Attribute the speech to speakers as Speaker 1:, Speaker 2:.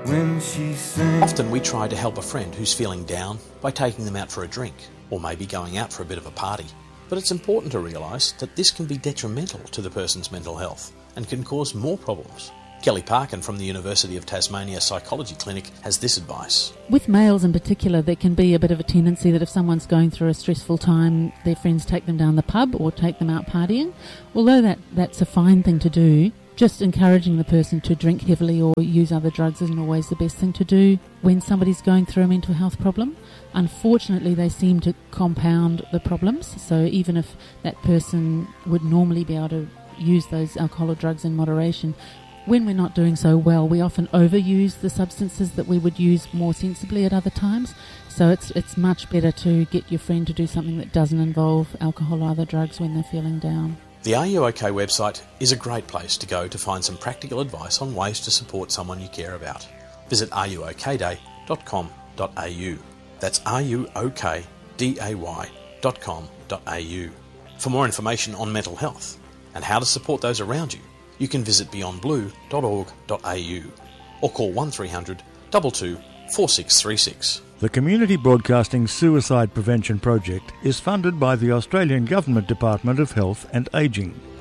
Speaker 1: when she sings.
Speaker 2: Often we try to help a friend who's feeling down by taking them out for a drink, or maybe going out for a bit of a party. But it's important to realise that this can be detrimental to the person's mental health and can cause more problems. Kelly Parkin from the University of Tasmania Psychology Clinic has this advice.
Speaker 3: With males in particular, there can be a bit of a tendency that if someone's going through a stressful time, their friends take them down the pub or take them out partying. Although that's a fine thing to do, just encouraging the person to drink heavily or use other drugs isn't always the best thing to do when somebody's going through a mental health problem. Unfortunately, they seem to compound the problems. So even if that person would normally be able to use those alcohol or drugs in moderation, when we're not doing so well, we often overuse the substances that we would use more sensibly at other times. So it's much better to get your friend to do something that doesn't involve alcohol or other drugs when they're feeling down.
Speaker 2: The Are You OK website is a great place to go to find some practical advice on ways to support someone you care about. Visit ruokday.com.au. That's ruokday.com.au. For more information on mental health and how to support those around you, you can visit beyondblue.org.au or call 1300 22 4636.
Speaker 4: The Community Broadcasting Suicide Prevention Project is funded by the Australian Government Department of Health and Ageing.